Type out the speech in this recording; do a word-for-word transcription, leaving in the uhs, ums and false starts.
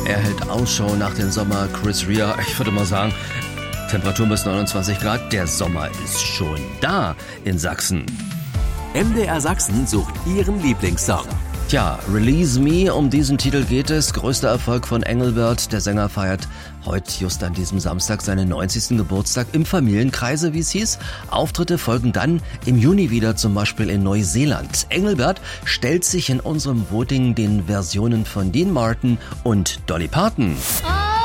Er hält Ausschau nach dem Sommer. Chris Rea, ich würde mal sagen, Temperatur bis neunundzwanzig Grad. Der Sommer ist schon da in Sachsen. M D R Sachsen sucht Ihren Lieblingssong. Tja, Release Me, um diesen Titel geht es. Größter Erfolg von Engelbert. Der Sänger feiert heute just an diesem Samstag seinen neunzigsten Geburtstag im Familienkreise, wie es hieß. Auftritte folgen dann im Juni wieder, zum Beispiel in Neuseeland. Engelbert stellt sich in unserem Voting den Versionen von Dean Martin und Dolly Parton. Oh.